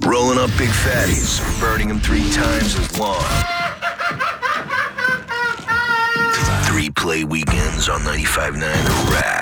Rolling up big fatties, burning them 3 times as long. 3 play weekends on 95.9 The Rap.